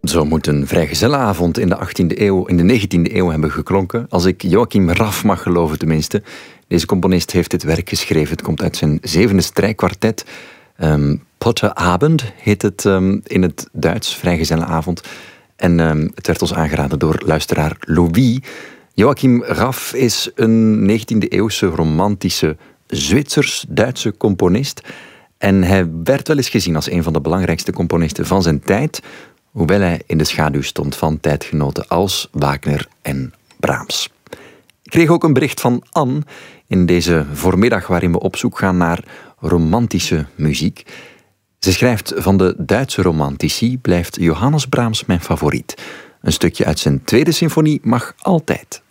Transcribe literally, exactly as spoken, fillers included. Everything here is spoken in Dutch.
Zo moet een vrijgezellenavond in de achttiende eeuw, in de negentiende eeuw hebben geklonken, als ik Joachim Raff mag geloven tenminste. Deze componist heeft dit werk geschreven. Het komt uit zijn zevende strijkkwartet. Um, Potterabend heet het um, in het Duits, vrijgezellenavond. En um, het werd ons aangeraden door luisteraar Louis. Joachim Raff is een negentiende eeuwse romantische Zwitsers-Duitse componist. En hij werd wel eens gezien als een van de belangrijkste componisten van zijn tijd, hoewel hij in de schaduw stond van tijdgenoten als Wagner en Brahms. Ik kreeg ook een bericht van Anne in deze voormiddag waarin we op zoek gaan naar romantische muziek. Ze schrijft: van de Duitse romantici blijft Johannes Brahms mijn favoriet. Een stukje uit zijn tweede symfonie mag altijd.